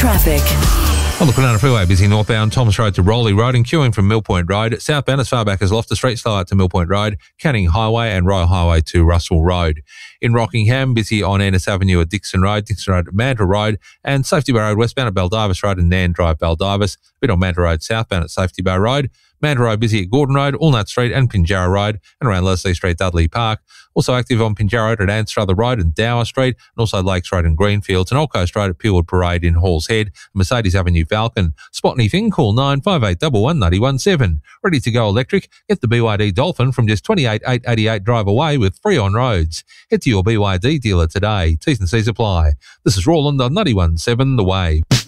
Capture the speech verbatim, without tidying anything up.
traffic. On the Kwinana Freeway, busy northbound Thomas Road to Rowley Road and queuing from Mill Point Road. Southbound as far back as Loftus Street, slow out to Mill Point Road, Canning Highway and Royal Highway to Russell Road. In Rockingham, busy on Ennis Avenue at Dixon Road, Dixon Road at Manta Road, and Safety Bar Road westbound at Baldivis Road and Nan Drive Baldivis. A bit on Manta Road southbound at Safety Bar Road. Manta Road busy at Gordon Road, Allnut Street and Pinjarra Road, and around Leslie Street, Dudley Park. Also active on Pinjarra Road at Anstruther Road and Dower Street, and also Lakes Road and Greenfields, and Old Coast Road at Peelwood Parade in Halls Head, and Mercedes Avenue Falcon. Spot anything, call nine five eight one one, nine one seven. Ready to go electric? Get the B Y D Dolphin from just twenty-eight thousand eight hundred eighty-eight drive away with free on roads. Head to your B Y D dealer today. T's and C's apply. This is Roland on ninety-one point seven The Wave.